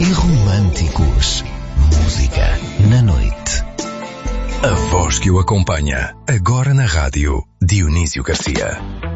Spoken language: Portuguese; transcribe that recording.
e românticos. Música na noite. A voz que o acompanha, agora na rádio, Dionísio Garcia.